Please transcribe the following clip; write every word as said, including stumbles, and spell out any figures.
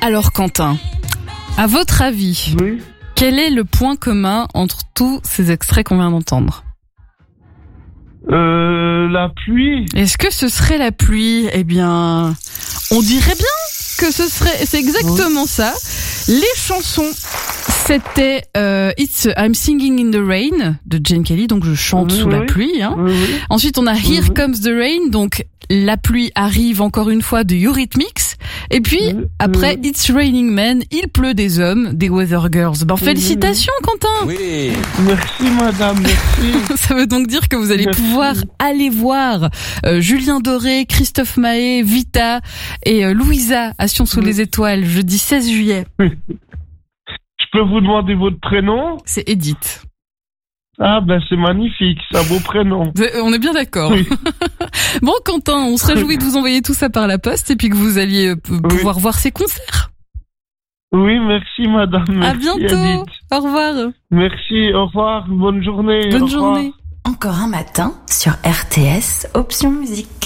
Alors Quentin, à votre avis, Oui. quel est le point commun entre tous ces extraits qu'on vient d'entendre ? Euh, la pluie. Est-ce que ce serait la pluie ? Eh bien, on dirait bien que ce serait, c'est exactement ça. Les chansons, c'était euh, It's I'm Singing in the Rain de Gene Kelly, donc je chante Oui, sous oui. la pluie. Hein. Oui, oui. Ensuite, on a Here Oui. Comes the Rain, donc la pluie arrive encore une fois de Eurythmics. Et puis Oui. après, Oui. It's Raining Men, il pleut des hommes, des Weather Girls. Ben félicitations, Quentin. Oui. Merci madame, merci. Ça veut donc dire que vous allez Merci. pouvoir aller voir euh, Julien Doré, Christophe Mahé, Vita et euh, Louisa à Sion sous Oui. les étoiles, jeudi seize juillet. Je peux vous demander votre prénom? C'est Edith. Ah ben c'est magnifique, c'est un beau prénom. Vous- On est bien d'accord. Oui. Bon, Quentin, on se réjouit de vous envoyer tout ça par la poste et puis que vous alliez euh, p- pouvoir voir ces concerts. Oui, merci madame. Merci, À bientôt. Edith. Au revoir. Merci, au revoir, bonne journée. Bonne au revoir. journée. Encore un matin sur R T S, option musique.